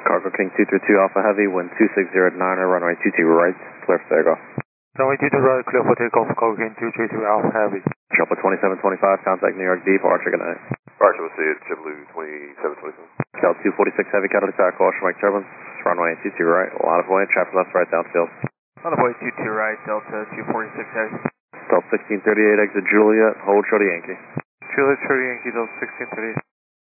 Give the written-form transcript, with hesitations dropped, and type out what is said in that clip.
Cargo King 232 Alpha Heavy, wind 2609, runway 22 right, clear for takeoff. Runway 22 right, clear for takeoff, Cargo King 232 Alpha Heavy. Chopper 2725, contact New York Departure, good night. Roger, we'll see you at JetBlue 2727. Cal 246 Heavy, catalytic attack, caution, right turbulence, runway 22 right, a lot of wind, traffic left, right, downfield. Runway 22 right, Delta 246 Heavy. Delta 1638, exit Juliet, hold short of Yankee. Juliet, Yankee, Delta 1638.